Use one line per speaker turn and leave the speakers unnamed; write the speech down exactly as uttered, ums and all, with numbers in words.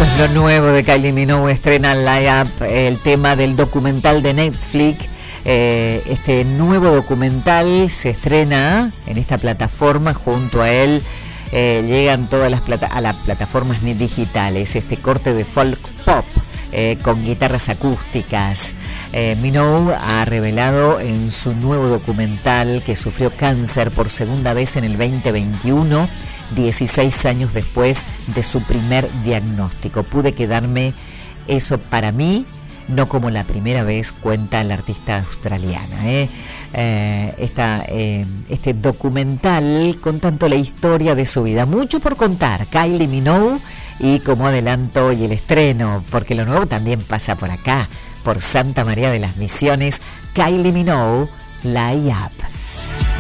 es lo nuevo de Kylie Minogue. Estrena Light Up, el tema del documental de Netflix. Eh, este nuevo documental se estrena en esta plataforma. Junto a él eh, llegan todas las plata a las plataformas digitales. Este corte de folk pop eh, con guitarras acústicas. Eh, Minogue ha revelado en su nuevo documental que sufrió cáncer por segunda vez en el veinte veintiuno, dieciséis años después de su primer diagnóstico. Pude quedarme eso para mí, no como la primera vez, cuenta la artista australiana. ¿eh? Eh, esta, eh, este documental contando la historia de su vida. Mucho por contar, Kylie Minogue, y como adelanto y el estreno, porque lo nuevo también pasa por acá, por Santa María de las Misiones, Kylie Minogue, Light Up.